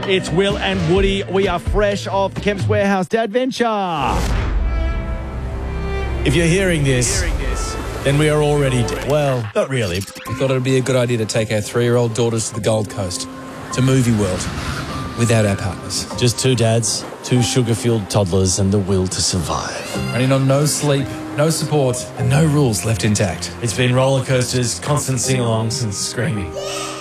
It's Will and Woody. We are fresh off the Chemist Warehouse Dadventure. If you're hearing this, then we are already dead. Well, not really. We thought it would be a good idea to take our 3-year-old daughters to the Gold Coast, to Movie World, without our partners. Just two dads, two sugar-fueled toddlers, and the will to survive. Running on no sleep, no support, and no rules left intact. It's been roller coasters, constant sing-alongs, and screaming.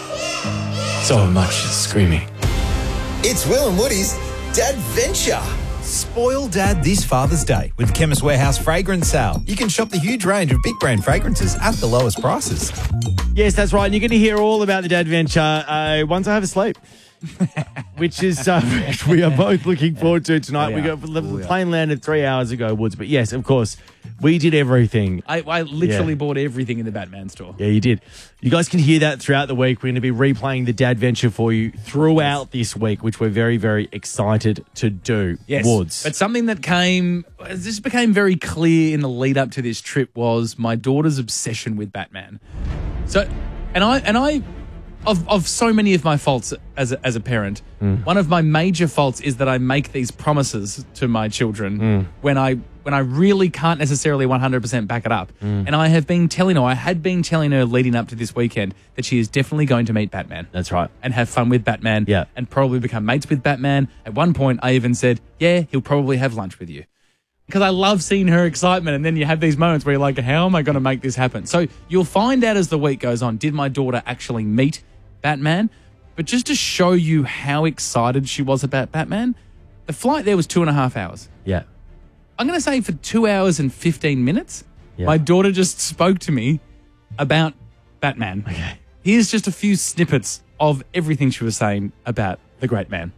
So much screaming. It's Will and Woody's Dadventure. Spoil Dad this Father's Day with the Chemist Warehouse fragrance sale. You can shop the huge range of big brand fragrances at the lowest prices. Yes, that's right. And you're going to hear all about the Dadventure once I have a sleep. Which is which we are both looking forward to tonight. The plane landed 3 hours ago, Woods. But yes, of course, we did everything. I literally bought everything in the Batman store. Yeah, you did. You guys can hear that throughout the week. We're going to be replaying the Dadventure for you throughout this week, which we're very, very excited to do. Yes, Woods. but something that became very clear in the lead up to this trip was my daughter's obsession with Batman. So, and I. Of so many of my faults as a parent, one of my major faults is that I make these promises to my children when I really can't necessarily 100% back it up. And I had been telling her leading up to this weekend that she is definitely going to meet Batman. That's right. And have fun with Batman. Yeah. And probably become mates with Batman. At one point, I even said, yeah, he'll probably have lunch with you. Because I love seeing her excitement, and then you have these moments where you're like, how am I going to make this happen? So you'll find out as the week goes on, did my daughter actually meet Batman? But just to show you how excited she was about Batman, the flight there was 2.5 hours. Yeah. I'm going to say for 2 hours and 15 minutes, my daughter just spoke to me about Batman. Okay. Here's just a few snippets of everything she was saying about the great man.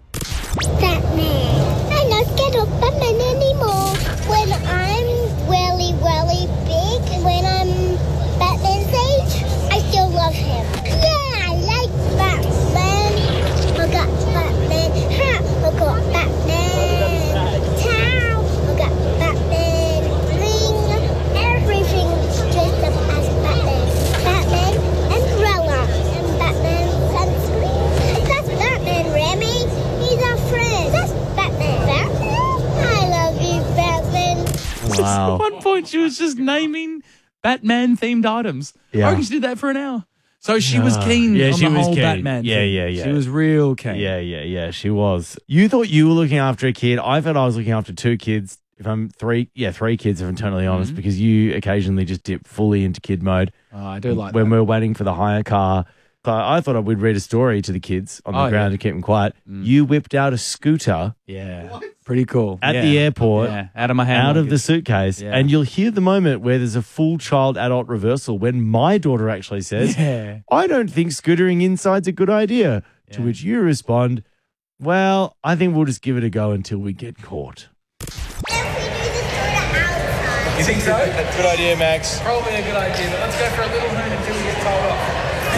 Batman. I'm not scared of Batman anymore. When I'm really, really big, when I'm Batman's age, I still love him. Yeah, I like Batman. I got Batman hat. I got Batman towel. I got Batman ring. Everything's dressed up as Batman. Batman umbrella. And Batman sunscreen. That's Batman, Remy. He's our friend. That's Batman. Batman? I love you, Batman. Wow. At one point, she was just naming Batman-themed items. Yeah. I reckon she did that for an hour. So she was keen on she the was whole keen. Batman Yeah, thing. yeah, yeah. She was real keen. Yeah, she was. You thought you were looking after a kid. I thought I was looking after two kids. If I'm three kids, if I'm totally honest, because you occasionally just dip fully into kid mode. Oh, I do like when that. we're waiting for the hire car. I thought I would read a story to the kids on the ground to keep them quiet. You whipped out a scooter Yeah. Pretty cool. at the airport, Out of my hand. out of the suitcase, Yeah. and you'll hear the moment where there's a full child-adult reversal when my daughter actually says, I don't think scootering inside's a good idea, to which you respond, well, I think we'll just give it a go until we get caught. You think so? Good idea, Max. Probably a good idea, but let's go for a little hoon until we get told off.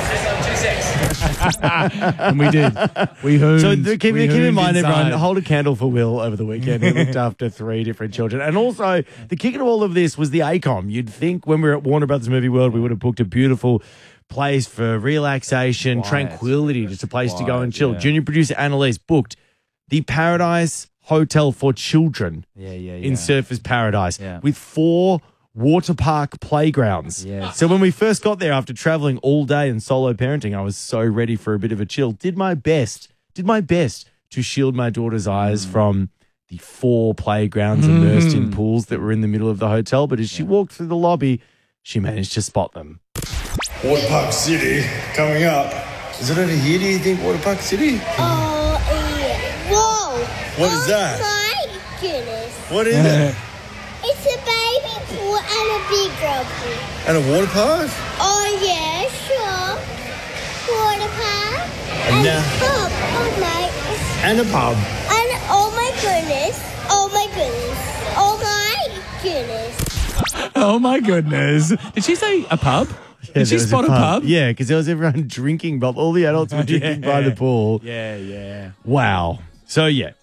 2 secs. And we did. We hooned. So keep in mind, inside. everyone, hold a candle for Will over the weekend. He looked after 3 different children. And also, the kick of all of this was the ACOM. You'd think when we were at Warner Brothers Movie World, we would have booked a beautiful place for relaxation, tranquility, just a place to go and chill. Junior producer Annalise booked the Paradise Hotel for Children in Surfers Paradise with 4 water park playgrounds. So when we first got there after traveling all day and solo parenting, I was so ready for a bit of a chill. Did my best to shield my daughter's eyes from the 4 playgrounds immersed in pools that were in the middle of the hotel. But as she walked through the lobby, she managed to spot them. Water Park City coming up. Is it over here, do you think, Water Park City? Oh, yeah. Whoa. What is that? My goodness. What is it? It's a baby pool and a big pool. And a water park? Oh, yeah, sure. Water park. And a pub. Oh, my. And a pub. And oh, my goodness. Oh, my goodness. Oh, my goodness. Oh, my goodness. Did she say a pub? Did she spot a pub? Yeah, because there was everyone drinking, but all the adults were drinking by the pool. Yeah. Wow. So,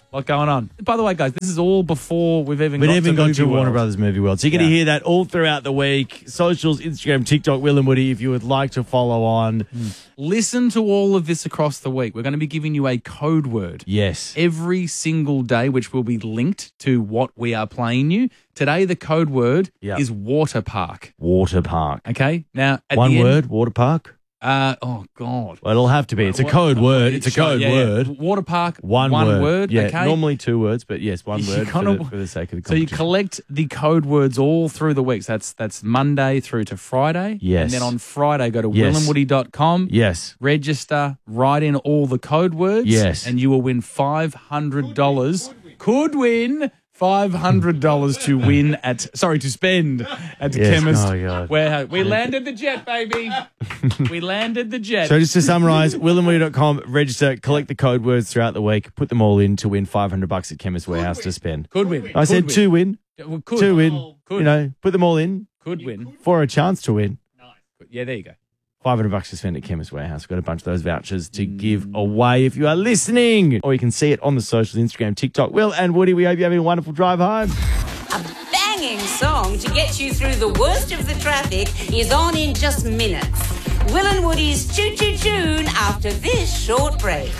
lot going on. By the way, guys, this is all before we've even We got even to got Movie to Warner World. Brothers Movie World. So you're going to hear that all throughout the week. Socials, Instagram, TikTok, Will and Woody, if you would like to follow on. Listen to all of this across the week. We're going to be giving you a code word Yes. every single day, which will be linked to what we are playing you. Today, the code word is water park. Water park. Okay? Now, at One the end, word, water park? oh, God. Well, it'll have to be. It's a code word. It's a code word. Water park, One word. Yeah, okay? normally 2 words, but yes, one You word kinda- for the sake of the So you competition. collect the code words all through the week. So that's Monday through to Friday. Yes. And then on Friday, go to Yes. willandwoody.com. Yes. Register, write in all the code words. Yes. And you will win $500. Could win $500 to spend at Yes. Chemist Oh, God. Warehouse. We landed the jet, baby. We landed the jet. So just to summarise, willandwoody.com, register, collect the code words throughout the week, put them all in to win $500 at Chemist Warehouse to spend. Could win. I said Could 2 win. Well, could. 2 win. Could. You know, put them all in Could win. for a chance to win. Yeah, there you go. $500 to spend at Chemist Warehouse. We've got a bunch of those vouchers to give away if you are listening. Or you can see it on the socials, Instagram, TikTok. Will and Woody, we hope you're having a wonderful drive home. Banging song to get you through the worst of the traffic is on in just minutes. Will and Woody's Choo Choo Tune after this short break.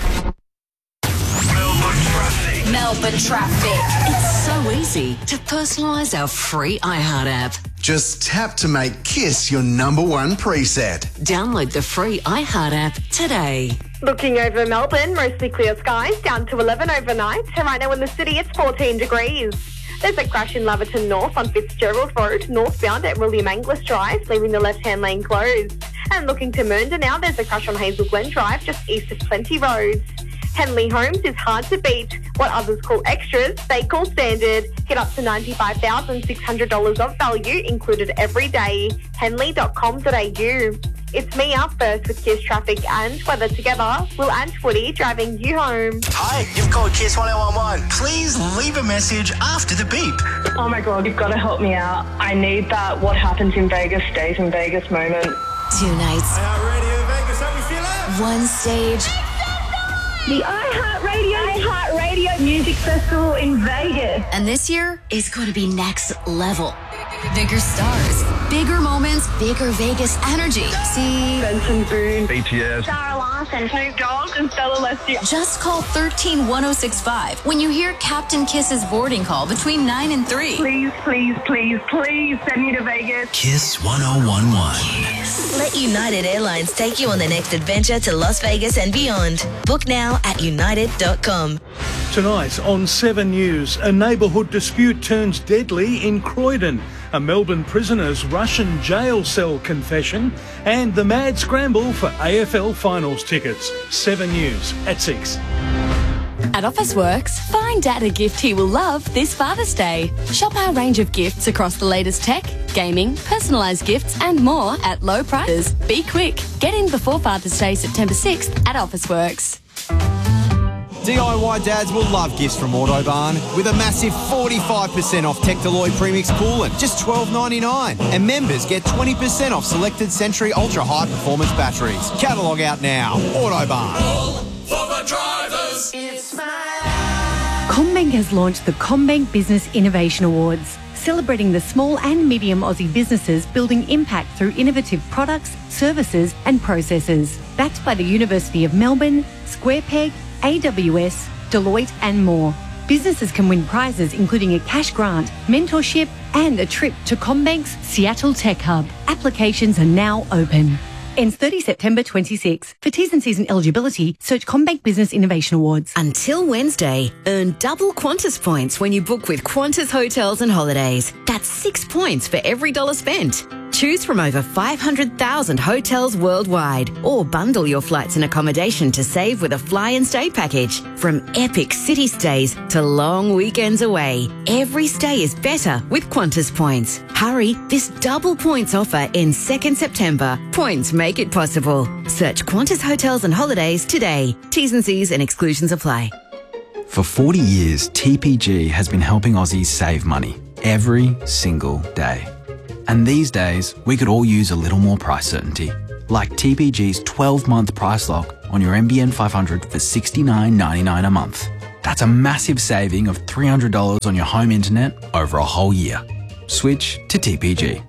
Melbourne traffic. It's so easy to personalise our free iHeart app. Just tap to make Kiss your #1 preset. Download the free iHeart app today. Looking over Melbourne, mostly clear skies, down to 11 overnight. And right now in the city, it's 14 degrees. There's a crash in Laverton North on Fitzgerald Road, northbound at William Angliss Drive, leaving the left-hand lane closed. And looking to Mernda now, there's a crash on Hazel Glen Drive, just east of Plenty Roads. Henley Homes is hard to beat. What others call extras, they call standard. Get up to $95,600 of value included every day. Henley.com.au. It's me up first with Kiss traffic and weather together. Will and Woody driving you home. Hi, you've called Kiss 1011. Please leave a message after the beep. Oh my God, you've got to help me out. I need that what happens in Vegas stays in Vegas moment. 2 nights. Radio Vegas, how we feeling? 1 stage. The iHeartRadio Music Festival in Vegas. And this year is going to be next level. Bigger stars, bigger moments, bigger Vegas energy. See Benson Boone, BTS, Sarah Larson, Snoop Dogg, and Stella Leslie. Just call 131065 when you hear Captain Kiss's boarding call between 9 and 3. Please, please, please, please send me to Vegas. Kiss 1011. Let United Airlines take you on the next adventure to Las Vegas and beyond. Book now at united.com. Tonight on 7 News, a neighbourhood dispute turns deadly in Croydon, a Melbourne prisoner's Russian jail cell confession, and the mad scramble for AFL finals tickets. 7 News at 6. At Officeworks, find Dad a gift he will love this Father's Day. Shop our range of gifts across the latest tech, gaming, personalised gifts and more at low prices. Be quick. Get in before Father's Day, September 6th at Officeworks. DIY dads will love gifts from Autobarn with a massive 45% off Tectaloid Premix coolant, just $12.99. And members get 20% off selected Century Ultra High Performance batteries. Catalogue out now. Autobarn. CommBank has launched the CommBank Business Innovation Awards, celebrating the small and medium Aussie businesses building impact through innovative products, services and processes. Backed by the University of Melbourne, SquarePeg, AWS, Deloitte and more. Businesses can win prizes including a cash grant, mentorship and a trip to CommBank's Seattle Tech Hub. Applications are now open. Ends 30 September 26. For T's and C's and eligibility, search CommBank Business Innovation Awards. Until Wednesday, earn double Qantas points when you book with Qantas Hotels and Holidays. That's 6 points for every $1 spent. Choose from over 500,000 hotels worldwide or bundle your flights and accommodation to save with a fly and stay package. From epic city stays to long weekends away, every stay is better with Qantas points. Hurry, this double points offer ends 2nd September. Points make it possible. Search Qantas Hotels and Holidays today. T's and C's and exclusions apply. For 40 years, TPG has been helping Aussies save money every single day. And these days, we could all use a little more price certainty, like TPG's 12-month price lock on your NBN 500 for $69.99 a month. That's a massive saving of $300 on your home internet over a whole year. Switch to TPG.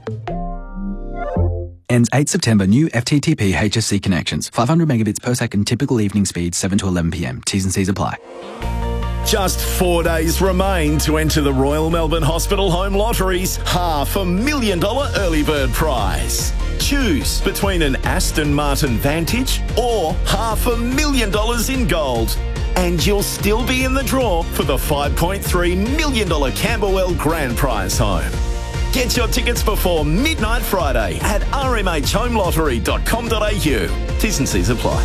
Ends 8 September. New FTTP HSC connections. 500 megabits per second. Typical evening speed 7 to 11 p.m. T's and C's apply. Just 4 days remain to enter the Royal Melbourne Hospital Home Lottery's $500,000 early bird prize. Choose between an Aston Martin Vantage or $500,000 in gold. And you'll still be in the draw for the $5.3 million Camberwell Grand Prize home. Get your tickets before midnight Friday at rmhhomelottery.com.au. T's and C's apply.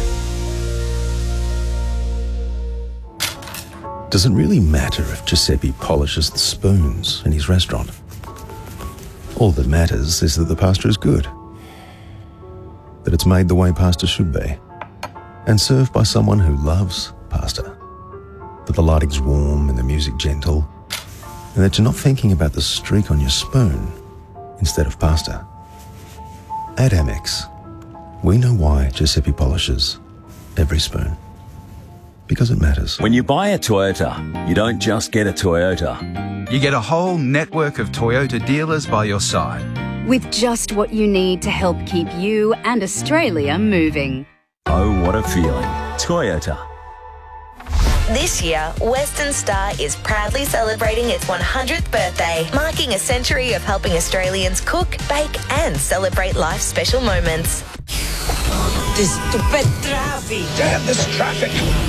Does it really matter if Giuseppe polishes the spoons in his restaurant? All that matters is that the pasta is good, that it's made the way pasta should be, and served by someone who loves pasta, that the lighting's warm and the music gentle, and that you're not thinking about the streak on your spoon instead of pasta. At Amex, we know why Giuseppe polishes every spoon. Because it matters. When you buy a Toyota, you don't just get a Toyota. You get a whole network of Toyota dealers by your side. With just what you need to help keep you and Australia moving. Oh, what a feeling. Toyota. This year, Western Star is proudly celebrating its 100th birthday, marking a century of helping Australians cook, bake and celebrate life's special moments. This stupid traffic. Damn this traffic.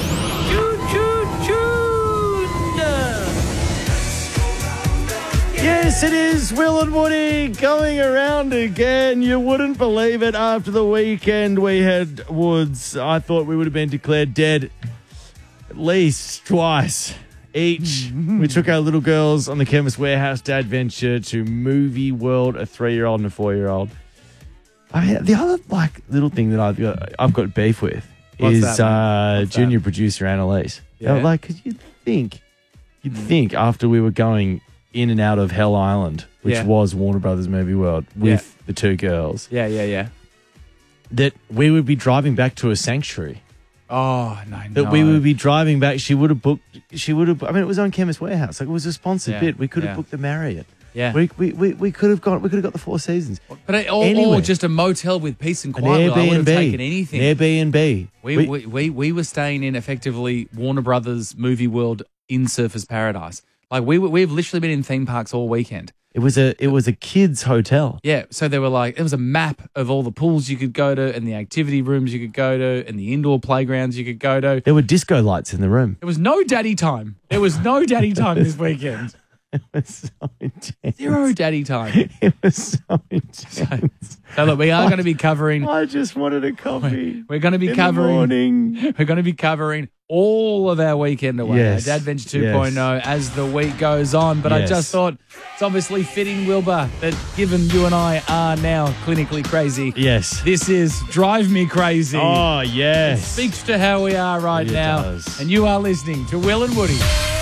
Yes, it is Will and Woody going around again. You wouldn't believe it. After the weekend we had Woods, I thought we would have been declared dead at least twice each. We took our little girls on the Chemist Warehouse Day adventure to Movie World, a 3-year-old and a 4-year-old. I mean, the other little thing that I've got beef with is junior producer Annalise. Yeah. Because you'd think after we were going in and out of Hell Island, which was Warner Brothers Movie World, with the two girls. Yeah. That we would be driving back to a sanctuary. Oh, no. That we would be driving back. She would have booked, I mean, it was on Chemist Warehouse. Like, it was a sponsored bit. We could have booked the Marriott. Yeah. We could have got the Four Seasons. But or just a motel with peace and quiet. I would have taken anything. An Airbnb. We were staying in effectively Warner Brothers Movie World in Surfers Paradise. Like we've literally been in theme parks all weekend. It was a kids' hotel. Yeah, so there was a map of all the pools you could go to and the activity rooms you could go to and the indoor playgrounds you could go to. There were disco lights in the room. There was no daddy time. This weekend. It was so intense. Zero daddy time. It was so intense. So look, we are going to be covering. I just wanted a coffee. We're going to be We're going to be covering all of our weekend away. Yes. Dad Venture 2.0 as the week goes on. But I just thought it's obviously fitting, Wilbur, that given you and I are now clinically crazy. Yes. This is Drive Me Crazy. Oh, yes. It speaks to how we are right now. Does. And you are listening to Will and Woody.